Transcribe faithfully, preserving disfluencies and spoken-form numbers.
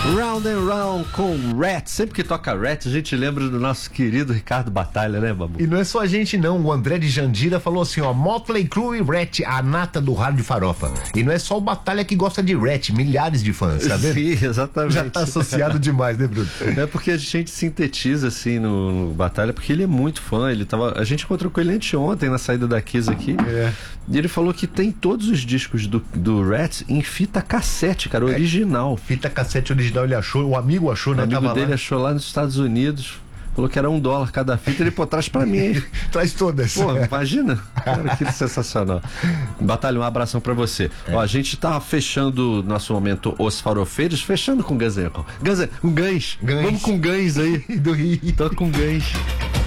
Round and Round com Rat. Sempre que toca Rat, a gente lembra do nosso querido Ricardo Batalha, né, Babu? E não é só a gente não, o André de Jandira falou assim, ó, Motley Crue e Rat, a nata do rádio farofa. E não é só o Batalha que gosta de Rat, milhares de fãs, tá vendo? Sim, exatamente. Já tá associado demais, né, Bruno? É porque a gente sintetiza assim no, no Batalha, porque ele é muito fã, ele tava, a gente encontrou com ele anteontem na saída da Kiss aqui, É. e ele falou que tem todos os discos do, do Rat em fita cassete, cara, original. Fita cassete original ele achou, o amigo achou, O né? amigo Tava dele lá. achou lá nos Estados Unidos, falou que era um dólar cada fita, ele pô, traz pra mim aí. Traz todas. Pô, imagina. Cara, que sensacional. Batalha, um abração pra você. É. Ó, a gente tá fechando nosso momento Os Farofeiros, fechando com Guns N' Roses. Guns, com Guns. Guns. Vamos com Guns aí. Do Rio. Tô com Guns.